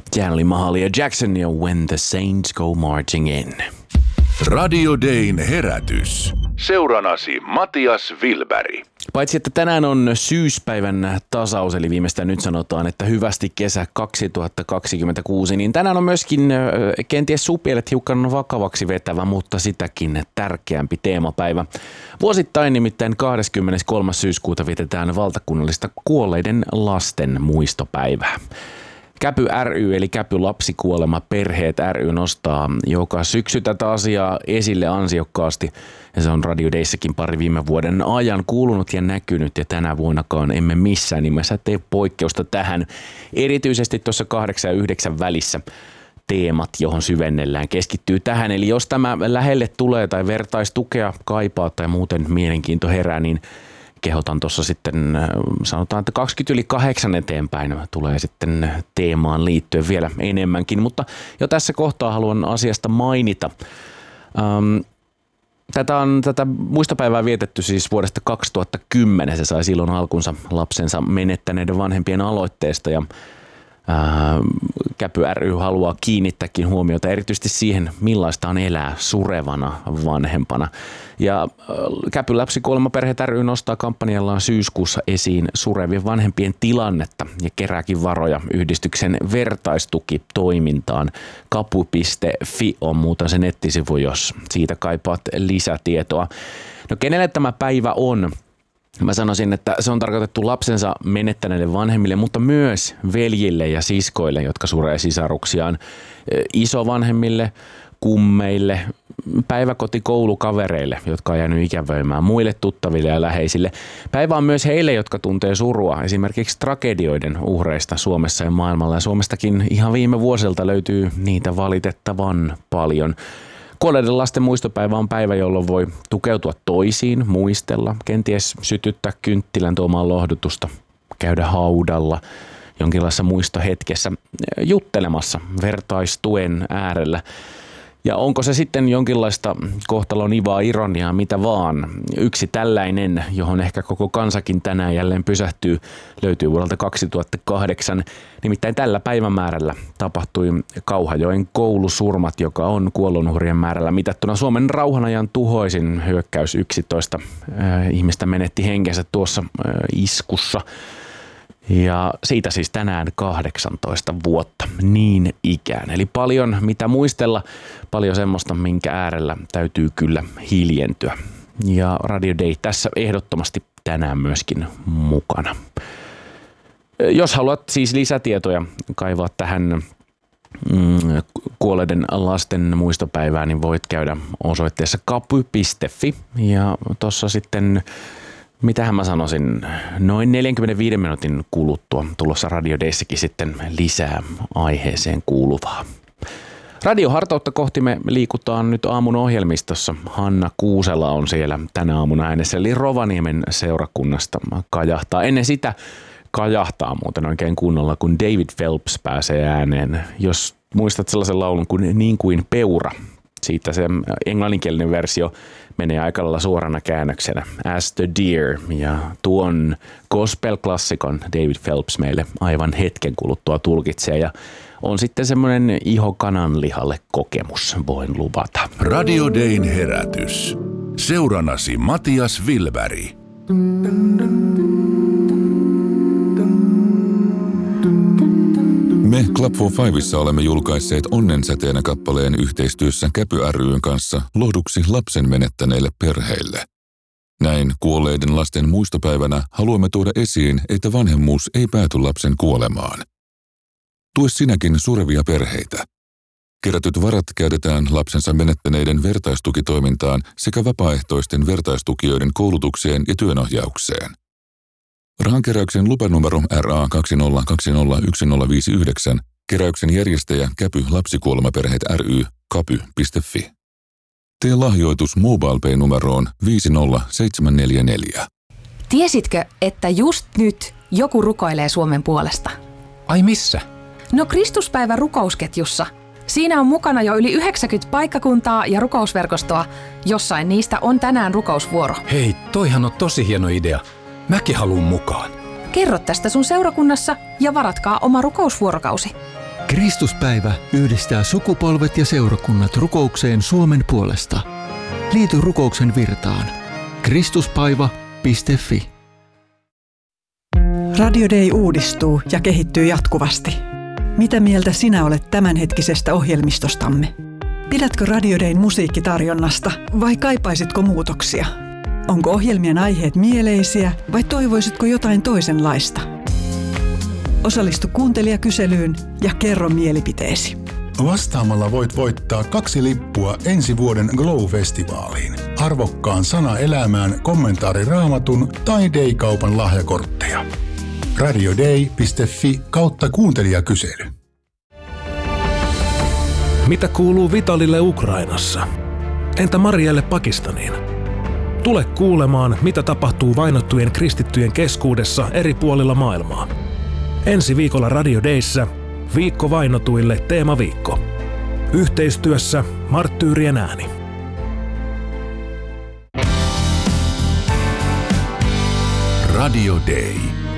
Sehän oli Mahalia Jackson ja When the Saints Go Marching In. Radio Dayn herätys. Seuranasi Matias Wilberg. Paitsi että tänään on syyspäivän tasaus, eli viimeistään nyt sanotaan, että hyvästi kesä 2026, niin tänään on myöskin kenties supielet hiukan vakavaksi vetävä, mutta sitäkin tärkeämpi teemapäivä. Vuosittain nimittäin 23. syyskuuta vietetään valtakunnallista kuolleiden lasten muistopäivää. Käpy ry eli Käpy lapsikuolema perheet ry nostaa joka syksy tätä asiaa esille ansiokkaasti. Ja se on Radio Dayssäkin pari viime vuoden ajan kuulunut ja näkynyt ja tänä vuonnakaan emme missään nimessä tee poikkeusta tähän. Erityisesti tuossa 8 ja 9 välissä teemat, johon syvennellään, keskittyy tähän. Eli jos tämä lähelle tulee tai vertaistukea kaipaa tai muuten mielenkiinto herää, niin kehotan tuossa sitten, sanotaan, että 20:8 eteenpäin tulee sitten teemaan liittyen vielä enemmänkin, mutta jo tässä kohtaa haluan asiasta mainita. Tätä muistopäivää vietetty siis vuodesta 2010. Se sai silloin alkunsa lapsensa menettäneiden vanhempien aloitteesta ja Käpy ry haluaa kiinnittääkin huomiota erityisesti siihen, millaista on elää surevana vanhempana. Ja Käpy lapsikuolemaperheet ry nostaa kampanjallaan syyskuussa esiin surevien vanhempien tilannetta ja kerääkin varoja yhdistyksen vertaistukitoimintaan. Kapu.fi on muuten se nettisivu, jos siitä kaipaat lisätietoa. No kenelle tämä päivä on? Mä sanoisin, että se on tarkoitettu lapsensa menettäneille vanhemmille, mutta myös veljille ja siskoille, jotka suree sisaruksiaan, isovanhemmille, kummeille, päiväkotikoulukavereille, jotka on jäänyt ikävöimään, muille tuttaville ja läheisille. Päivä on myös heille, jotka tuntee surua esimerkiksi tragedioiden uhreista Suomessa ja maailmalla. Ja Suomestakin ihan viime vuosilta löytyy niitä valitettavan paljon. Kuolleiden lasten muistopäivä on päivä, jolloin voi tukeutua toisiin, muistella, kenties sytyttää kynttilän tuomaan lohdutusta, käydä haudalla, jonkinlaisessa muistohetkessä juttelemassa vertaistuen äärellä. Ja onko se sitten jonkinlaista kohtalon ivaa, ironiaa, mitä vaan. Yksi tällainen, johon ehkä koko kansakin tänään jälleen pysähtyy, löytyy vuodelta 2008. Nimittäin tällä päivämäärällä tapahtui Kauhajoen koulusurmat, joka on kuolonuhrien määrällä mitattuna Suomen rauhanajan tuhoisin hyökkäys. 11 ihmistä menetti henkensä tuossa iskussa. Ja siitä siis tänään 18 vuotta, niin ikään. Eli paljon mitä muistella, paljon semmoista, minkä äärellä täytyy kyllä hiljentyä. Ja Radio Day tässä ehdottomasti tänään myöskin mukana. Jos haluat siis lisätietoja kaivaa tähän kuolleiden lasten muistopäivään, niin voit käydä osoitteessa kapu.fi ja tuossa sitten mitähän mä sanoisin, noin 45 minuutin kuluttua tulossa Radio Dayssäkin sitten lisää aiheeseen kuuluvaa. Radiohartautta kohti me liikutaan nyt aamun ohjelmistossa. Hanna Kuusela on siellä tänä aamuna äänessä, eli Rovaniemen seurakunnasta kajahtaa. Ennen sitä kajahtaa muuten oikein kunnolla, kun David Phelps pääsee ääneen. Jos muistat sellaisen laulun kuin Niin kuin peura, siitä se englanninkielinen versio menee aika lailla suorana käännöksenä As the Deer, ja tuon gospel-klassikon David Phelps meille aivan hetken kuluttua tulkitsee ja on sitten semmoinen iho kananlihalle kokemus, voin luvata. Radio Dayn herätys. Seuranasi Matias Wilberg. Me Club for Fivessa olemme julkaisseet Onnensäteenä kappaleen yhteistyössä Käpy ry:n kanssa lohduksi lapsen menettäneille perheille. Näin kuolleiden lasten muistopäivänä haluamme tuoda esiin, että vanhemmuus ei pääty lapsen kuolemaan. Tue sinäkin surevia perheitä. Kerätyt varat käytetään lapsensa menettäneiden vertaistukitoimintaan sekä vapaaehtoisten vertaistukijoiden koulutukseen ja työnohjaukseen. Rahankeräyksen lupanumero RA 20201059, keräyksen järjestäjä Käpy lapsikuolemaperheet ry, kapy.fi. Tee lahjoitus MobilePay-numeroon 50744. Tiesitkö, että just nyt joku rukoilee Suomen puolesta? Ai missä? No Kristuspäivän rukousketjussa. Siinä on mukana jo yli 90 paikkakuntaa ja rukousverkostoa. Jossain niistä on tänään rukousvuoro. Hei, toihan on tosi hieno idea. Mäkin haluun mukaan. Kerro tästä sun seurakunnassa ja varatkaa oma rukousvuorokausi. Kristuspäivä yhdistää sukupolvet ja seurakunnat rukoukseen Suomen puolesta. Liity rukouksen virtaan. Kristuspaiva.fi. Radio Day uudistuu ja kehittyy jatkuvasti. Mitä mieltä sinä olet tämänhetkisestä ohjelmistostamme? Pidätkö Radio Dayn musiikkitarjonnasta vai kaipaisitko muutoksia? Onko ohjelmien aiheet mieleisiä vai toivoisitko jotain toisenlaista? Osallistu kuuntelijakyselyyn ja kerro mielipiteesi. Vastaamalla voit voittaa 2 lippua ensi vuoden Glow-festivaaliin, arvokkaan Sana elämään kommentaari Raamatun tai Day-kaupan lahjakortteja. radioday.fi/kuuntelijakysely. Mitä kuuluu Vitalille Ukrainassa? Entä Marielle Pakistaniin? Tule kuulemaan, mitä tapahtuu vainottujen kristittyjen keskuudessa eri puolilla maailmaa. Ensi viikolla Radio Dayssä Viikko vainotuille teemaviikko. Yhteistyössä Marttyyrien ääni. Radio Day.